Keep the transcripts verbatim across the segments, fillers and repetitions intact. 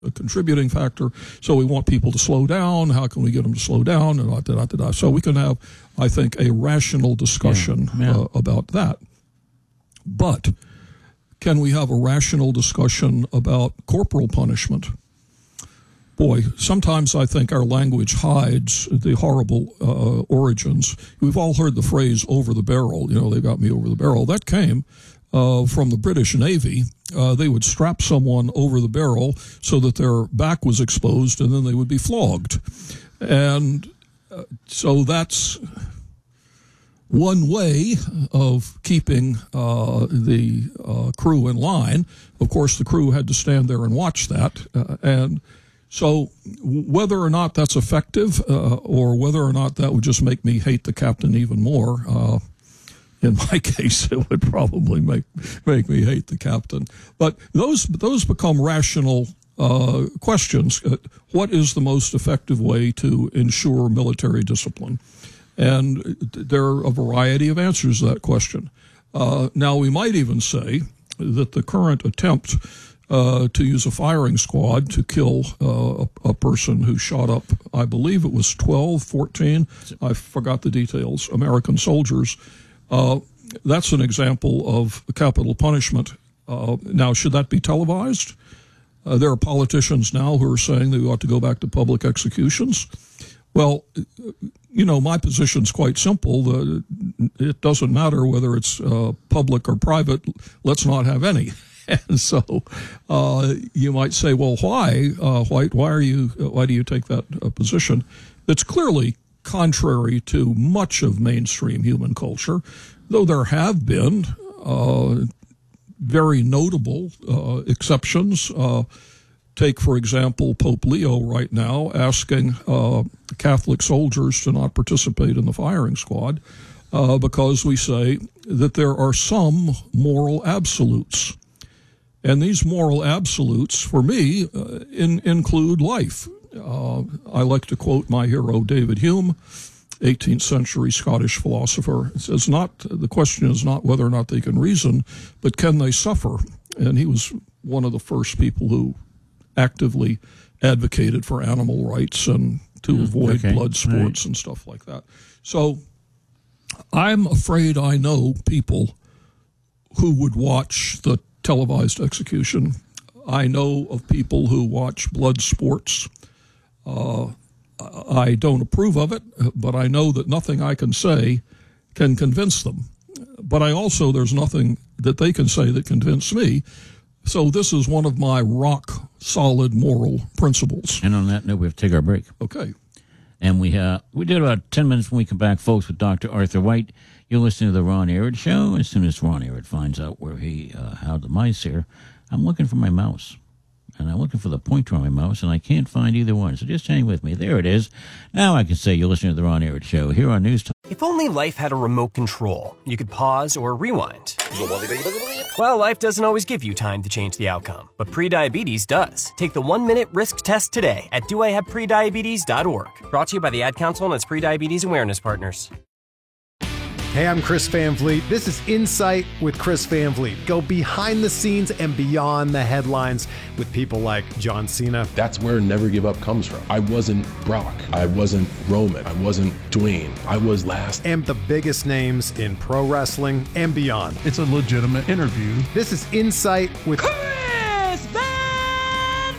a contributing factor. So we want people to slow down. How can we get them to slow down? And da, da, da, da. So we can have, I think, a rational discussion yeah, yeah. Uh, about that. But can we have a rational discussion about corporal punishment? Boy, sometimes I think our language hides the horrible uh, origins. We've all heard the phrase over the barrel. You know, they got me over the barrel. That came uh, from the British Navy. Uh, they would strap someone over the barrel so that their back was exposed, and then they would be flogged. And uh, so that's one way of keeping uh, the uh, crew in line. Of course, the crew had to stand there and watch that. Uh, and so whether or not that's effective uh, or whether or not that would just make me hate the captain even more, uh, in my case, it would probably make make me hate the captain. But those those become rational uh, questions. Uh, what is the most effective way to ensure military discipline? And there are a variety of answers to that question. Uh, now, we might even say that the current attempt uh, to use a firing squad to kill uh, a, a person who shot up, I believe it was twelve, fourteen, I forgot the details, American soldiers, uh, that's an example of capital punishment. Uh, now, should that be televised? Uh, there are politicians now who are saying that we ought to go back to public executions. Well, you know, my position's quite simple. The, it doesn't matter whether it's uh, public or private. Let's not have any. And so uh, you might say, well, why, uh, White? Why are you? Why do you take that uh, position? It's clearly contrary to much of mainstream human culture, though there have been uh, very notable uh, exceptions. Uh, Take, for example, Pope Leo right now asking uh, Catholic soldiers to not participate in the firing squad uh, because we say that there are some moral absolutes. And these moral absolutes, for me, uh, in, include life. Uh, I like to quote my hero, David Hume, eighteenth century Scottish philosopher. It says, not, the question is not whether or not they can reason, but can they suffer? And he was one of the first people who actively advocated for animal rights and to mm, avoid okay. blood sports right. and stuff like that. So I'm afraid I know people who would watch the televised execution. I know of people who watch blood sports. Uh, I don't approve of it, but I know that nothing I can say can convince them. But I also, there's nothing that they can say that convince me. So this is one of my rock-solid moral principles. And on that note, we have to take our break. Okay. And we uh, we did about ten minutes when we come back, folks, with Doctor Arthur White. You're listening to the Ron Arad Show. As soon as Ron Arad finds out where he uh, how the mice here, I'm looking for my mouse. And I'm looking for the pointer on my mouse, and I can't find either one. So just hang with me. There it is. Now I can say you're listening to the Ron Arad Show here on News Talk. If only life had a remote control, you could pause or rewind. Well, life doesn't always give you time to change the outcome, but prediabetes does. Take the one-minute risk test today at do I have prediabetes dot org. Brought to you by the Ad Council and its Prediabetes Awareness Partners. Hey, I'm Chris Van Vliet. This is Insight with Chris Van Vliet. Go behind the scenes and beyond the headlines with people like John Cena. That's where Never Give Up comes from. I wasn't Brock. I wasn't Roman. I wasn't Dwayne. I was last. And the biggest names in pro wrestling and beyond. It's a legitimate interview. This is Insight with Chris Van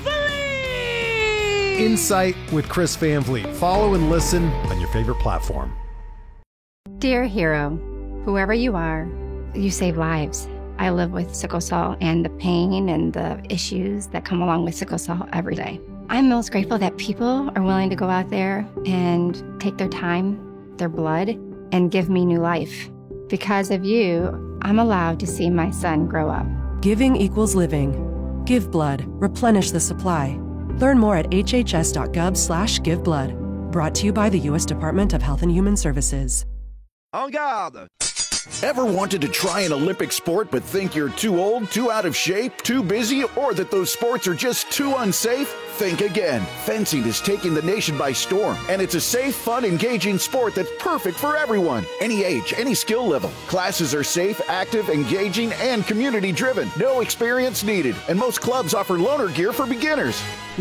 Vliet. Insight with Chris Van Vliet. Follow and listen on your favorite platform. Dear hero, whoever you are, you save lives. I live with sickle cell and the pain and the issues that come along with sickle cell every day. I'm most grateful that people are willing to go out there and take their time, their blood, and give me new life. Because of you, I'm allowed to see my son grow up. Giving equals living. Give blood. Replenish the supply. Learn more at hhs.gov slash give blood. Brought to you by the U S Department of Health and Human Services. En garde! Ever wanted to try an Olympic sport but think you're too old, too out of shape, too busy, or that those sports are just too unsafe? Think again. Fencing is taking the nation by storm, and it's a safe, fun, engaging sport that's perfect for everyone. Any age, any skill level. Classes are safe, active, engaging, and community-driven. No experience needed, and most clubs offer loaner gear for beginners.